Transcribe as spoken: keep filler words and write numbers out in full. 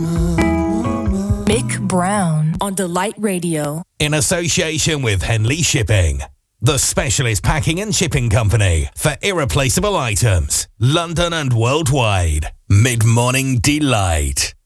Mick Brown on Delight Radio. In association with Henley Shipping, the specialist packing and shipping company for irreplaceable items, London and worldwide. Mid-morning delight.